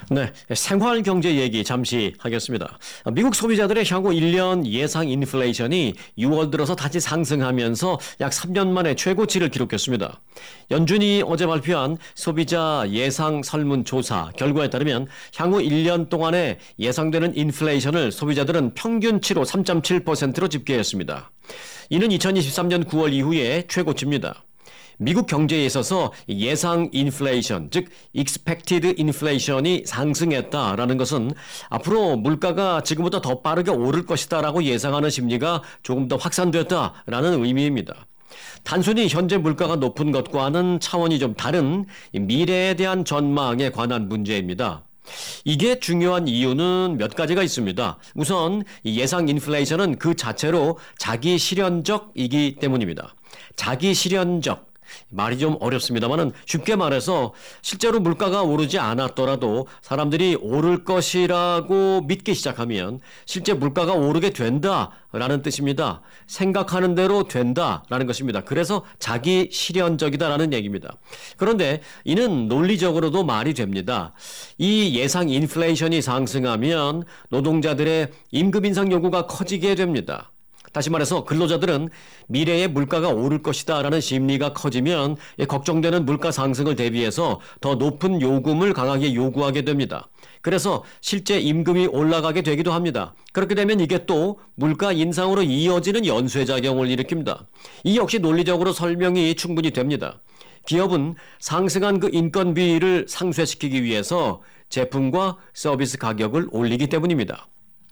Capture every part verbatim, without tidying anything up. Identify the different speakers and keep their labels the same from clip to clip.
Speaker 1: 네, 생활 경제 얘기 잠시 하겠습니다. 미국 소비자들의 향후 일 년 예상 인플레이션이 유월 들어서 다시 상승하면서 약 삼 년 만에 최고치를 기록했습니다. 연준이 어제 발표한 소비자 예상 설문조사 결과에 따르면 향후 일 년 동안에 예상되는 인플레이션을 소비자들은 평균치로 삼 점 칠 퍼센트로 집계했습니다. 이는 이천이십삼 년 구월 이후에 최고치입니다. 미국 경제에 있어서 예상 인플레이션, 즉 expected inflation이 상승했다라는 것은 앞으로 물가가 지금보다 더 빠르게 오를 것이다라고 예상하는 심리가 조금 더 확산됐다라는 의미입니다. 단순히 현재 물가가 높은 것과는 차원이 좀 다른 미래에 대한 전망에 관한 문제입니다. 이게 중요한 이유는 몇 가지가 있습니다. 우선 예상 인플레이션은 그 자체로 자기 실현적이기 때문입니다. 자기 실현적. 말이 좀 어렵습니다만은 쉽게 말해서 실제로 물가가 오르지 않았더라도 사람들이 오를 것이라고 믿기 시작하면 실제 물가가 오르게 된다라는 뜻입니다. 생각하는 대로 된다라는 것입니다. 그래서 자기 실현적이다라는 얘기입니다. 그런데 이는 논리적으로도 말이 됩니다. 이 예상 인플레이션이 상승하면 노동자들의 임금 인상 요구가 커지게 됩니다. 다시 말해서 근로자들은 미래에 물가가 오를 것이다 라는 심리가 커지면 걱정되는 물가 상승을 대비해서 더 높은 요금을 강하게 요구하게 됩니다. 그래서 실제 임금이 올라가게 되기도 합니다. 그렇게 되면 이게 또 물가 인상으로 이어지는 연쇄작용을 일으킵니다. 이 역시 논리적으로 설명이 충분히 됩니다. 기업은 상승한 그 인건비를 상쇄시키기 위해서 제품과 서비스 가격을 올리기 때문입니다.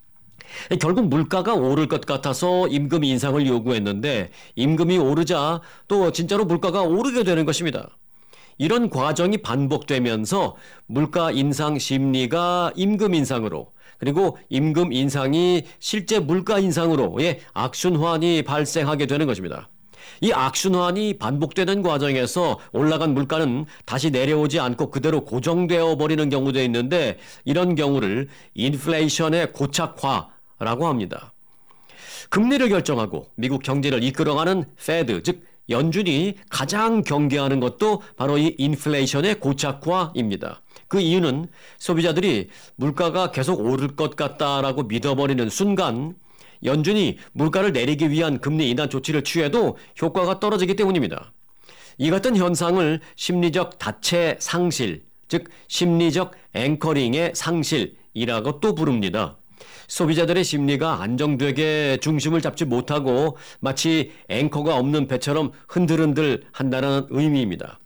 Speaker 1: 결국 물가가 오를 것 같아서 임금 인상을 요구했는데 임금이 오르자 또 진짜로 물가가 오르게 되는 것입니다. 이런 과정이 반복되면서 물가 인상 심리가 임금 인상으로 그리고 임금 인상이 실제 물가 인상으로의 악순환이 발생하게 되는 것입니다. 이 악순환이 반복되는 과정에서 올라간 물가는 다시 내려오지 않고 그대로 고정되어 버리는 경우도 있는데 이런 경우를 인플레이션의 고착화 라고 합니다. 금리를 결정하고 미국 경제를 이끌어가는 페드, 즉 연준이 가장 경계하는 것도 바로 이 인플레이션의 고착화입니다. 그 이유는 소비자들이 물가가 계속 오를 것 같다라고 믿어버리는 순간 연준이 물가를 내리기 위한 금리 인하 조치를 취해도 효과가 떨어지기 때문입니다. 이 같은 현상을 심리적 닫체 상실, 즉 심리적 앵커링의 상실이라고 또 부릅니다. 소비자들의 심리가 안정되게 중심을 잡지 못하고 마치 앵커가 없는 배처럼 흔들흔들 한다는 의미입니다.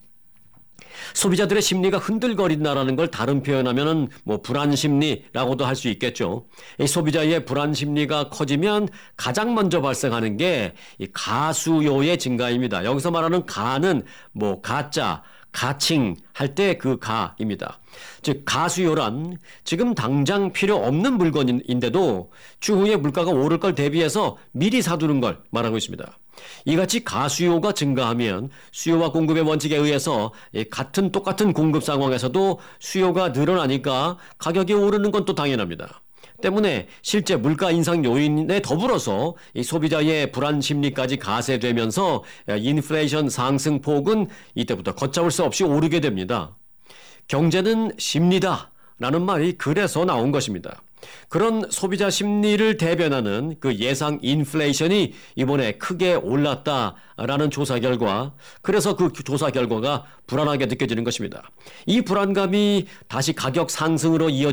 Speaker 1: 소비자들의 심리가 흔들거린다라는 걸 다른 표현하면은 뭐 불안 심리라고도 할 수 있겠죠. 이 소비자의 불안 심리가 커지면 가장 먼저 발생하는 게 이 가수요의 증가입니다. 여기서 말하는 가는 뭐 가짜, 가칭 할 때 그 가입니다. 즉 가수요란 지금 당장 필요 없는 물건인데도 추후에 물가가 오를 걸 대비해서 미리 사두는 걸 말하고 있습니다. 이같이 가수요가 증가하면 수요와 공급의 원칙에 의해서 같은 똑같은 공급 상황에서도 수요가 늘어나니까 가격이 오르는 건 또 당연합니다. 때문에 실제 물가 인상 요인에 더불어서 이 소비자의 불안 심리까지 가세되면서 인플레이션 상승 폭은 이때부터 걷잡을 수 없이 오르게 됩니다. 경제는 심리다 라는 말이 그래서 나온 것입니다. 그런 소비자 심리를 대변하는 그 예상 인플레이션이 이번에 크게 올랐다라는 조사 결과, 그래서 그 조사 결과가 불안하게 느껴지는 것입니다. 이 불안감이 다시 가격 상승으로 이어지는